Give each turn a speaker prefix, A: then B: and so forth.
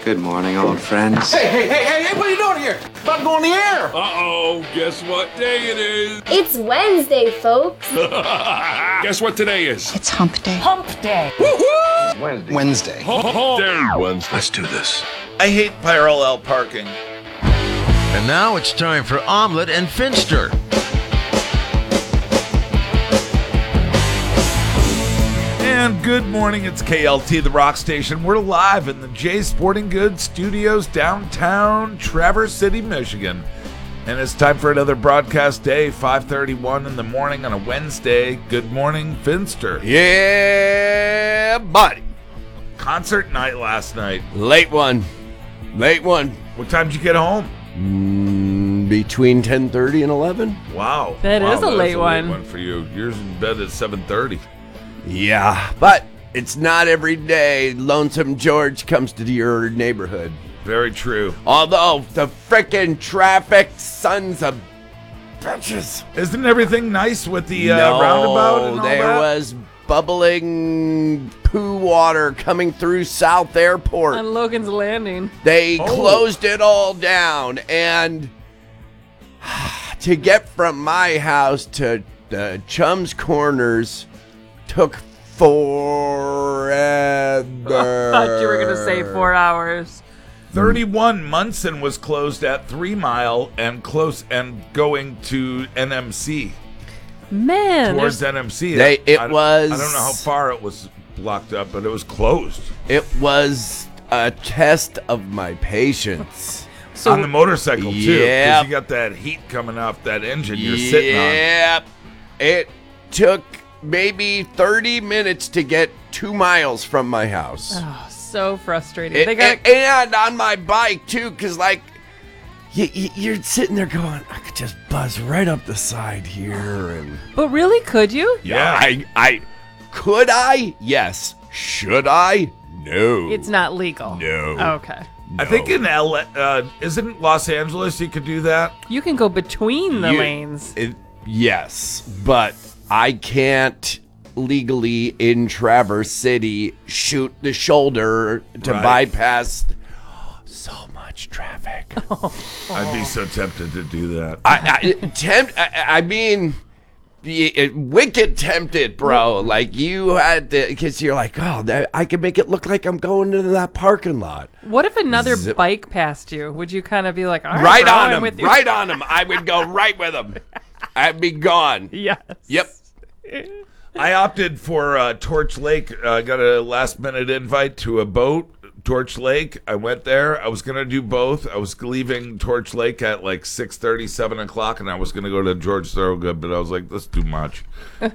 A: Good morning, old friends.
B: Hey, what are you doing here? About to go on the air.
C: Uh-oh, guess what day it is?
D: It's Wednesday, folks.
C: Guess what today is?
E: It's hump day.
B: Hump day.
C: Woo-hoo!
B: Wednesday.
C: Hump day.
F: Wednesday. Let's do this.
G: I hate parallel parking.
H: And now it's time for Omelet and Finster.
G: And good morning, it's KLT, the rock station. We're live in the J Sporting Goods Studios, downtown Traverse City, Michigan. And it's time for another broadcast day, 5:31 in the morning on a Wednesday. Good morning, Finster.
F: Yeah, buddy.
G: Concert night last night.
F: Late one.
G: What time did you get home?
F: Between 10:30 and 11.
G: Wow.
I: That is a
G: that's
I: late one.
G: one for you. You're in bed at 7:30.
F: Yeah, but it's not every day Lonesome George comes to your neighborhood.
G: Very true.
F: Although the frickin' traffic sons of bitches.
G: Isn't everything nice with the roundabout and all
F: there
G: that?
F: was bubbling poo water coming through South Airport.
I: On Logan's Landing.
F: They closed it all down, and to get from my house to the Chum's Corners took forever.
I: Thought you were going to say 4 hours.
G: 31 Munson was closed at 3 Mile and going to NMC.
I: Man.
G: Towards NMC.
F: I
G: don't know how far it was blocked up, but it was closed.
F: It was a test of my patience.
I: So,
G: on the motorcycle, too.
F: Yep.
G: Because you got that heat coming off that engine you're sitting on.
F: Yep. It took maybe 30 minutes to get 2 miles from my house.
I: oh, so frustrating.
F: And on my bike, too, because, like, you're sitting there going, I could just buzz right up the side here. And
I: But really, could you?
G: Yeah.
F: Could I? Yes. Should I? No.
I: It's not legal.
F: No.
I: Okay.
G: I think in isn't Los Angeles you could do that?
I: You can go between the lanes.
F: Yes, but I can't legally in Traverse City shoot the shoulder to bypass so much traffic.
G: I'd be so tempted to do that.
F: I mean, wicked tempted, bro. Like you had to, because you're like, I can make it look like I'm going into that parking lot.
I: What if another bike passed you? Would you kind of be like, all right,
F: Right
I: bro,
F: on
I: I'm
F: him,
I: with you.
F: right on him. I would go right with him. I'd be gone.
I: Yes.
F: Yep.
G: I opted for Torch Lake. I got a last-minute invite to a boat, Torch Lake. I went there. I was going to do both. I was leaving Torch Lake at like 6:30, 7 o'clock, and I was going to go to George Thorogood, but I was like, that's too much.